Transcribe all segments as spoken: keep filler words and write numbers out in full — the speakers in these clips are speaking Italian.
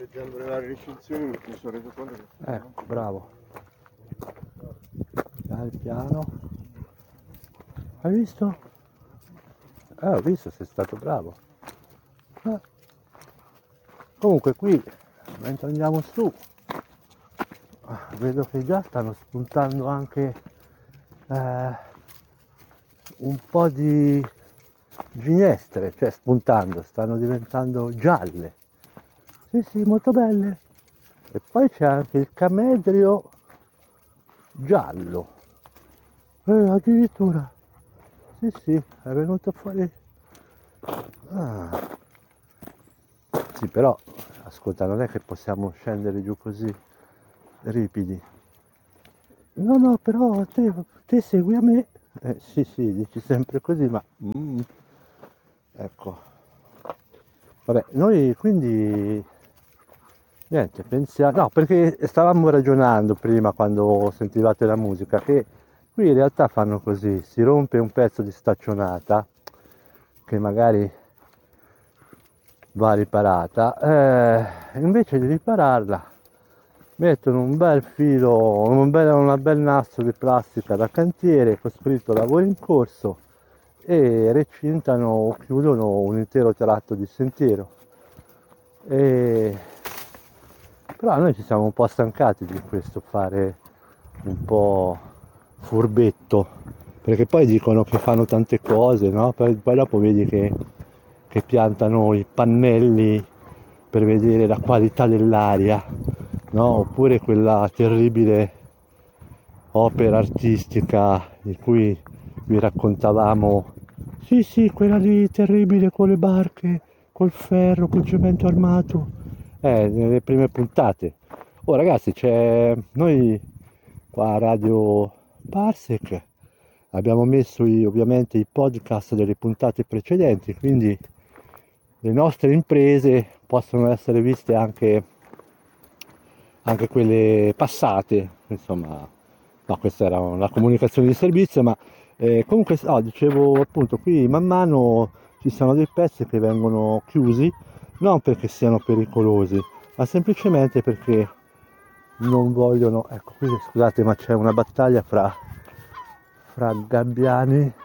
leggendo le varie recensioni mi sono reso conto che... Ecco, bravo. Piano piano. Hai visto? Eh, ho visto, sei stato bravo. Eh. Comunque qui, mentre andiamo su, vedo che già stanno spuntando anche eh, un po' di ginestre, cioè spuntando, stanno diventando gialle. Sì, sì, molto belle. E poi c'è anche il camedrio giallo. Eh, addirittura. Sì, sì, è venuto fuori. Ah. Sì, però, ascolta, non è che possiamo scendere giù così ripidi. No, no, però te, te segui a me. Eh, sì, sì, dici sempre così, ma... mm, ecco. Vabbè, noi quindi... Niente, pensiamo... No, perché stavamo ragionando prima quando sentivate la musica, che qui in realtà fanno così, si rompe un pezzo di staccionata, che magari va riparata, eh, invece di ripararla mettono un bel filo, un bel, una bel nastro di plastica da cantiere con scritto lavoro in corso e recintano o chiudono un intero tratto di sentiero. E... però noi ci siamo un po' stancati di questo fare un po' furbetto, perché poi dicono che fanno tante cose, no? Poi, poi dopo vedi che, che piantano i pannelli per vedere la qualità dell'aria, no? Oppure quella terribile opera artistica di cui vi raccontavamo. Sì, sì, quella lì terribile con le barche, col ferro, col cemento armato. Eh, nelle prime puntate. Oh ragazzi, c'è noi qua a Radio Parsec abbiamo messo i, ovviamente i podcast delle puntate precedenti, quindi le nostre imprese possono essere viste anche, anche quelle passate, insomma, no, questa era una comunicazione di servizio, ma eh, comunque no, dicevo appunto qui man mano ci sono dei pezzi che vengono chiusi, non perché siano pericolosi, ma semplicemente perché non vogliono, ecco qui scusate ma c'è una battaglia fra, fra gabbiani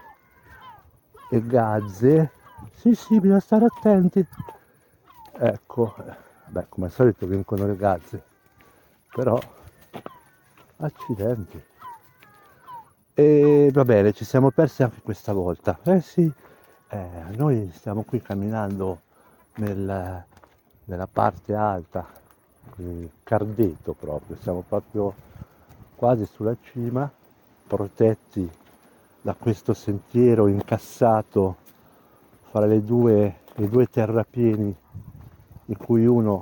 e gazze, sì sì bisogna stare attenti, ecco, beh come al solito vincono le gazze, però accidenti. E va bene, ci siamo persi anche questa volta, eh sì, eh, noi stiamo qui camminando nel, nella parte alta, il Cardeto proprio, siamo proprio quasi sulla cima, protetti da questo sentiero incassato fra le due, i due terrapieni, di cui uno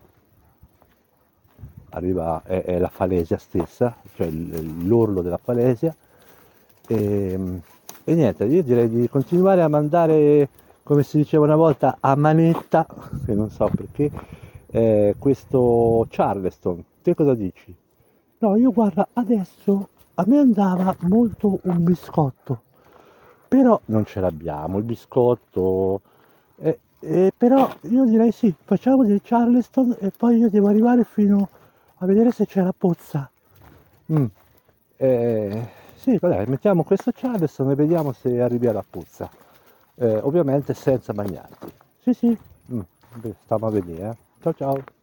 arriva, è, è la falesia stessa, cioè l'orlo della falesia, e, e niente, io direi di continuare a mandare, come si diceva una volta, a manetta, che non so perché, eh, questo Charleston. Te cosa dici? No, io guarda, adesso a me andava molto un biscotto, però non ce l'abbiamo, il biscotto, eh, eh, però io direi sì, facciamo del Charleston e poi io devo arrivare fino a vedere se c'è la pozza. Mm. Eh, sì, vabbè, mettiamo questo Charleston e vediamo se arrivi alla pozza. Eh, ovviamente senza bagnarti. Sì, sì, mm. Beh, stiamo a vedere. Eh. Ciao ciao.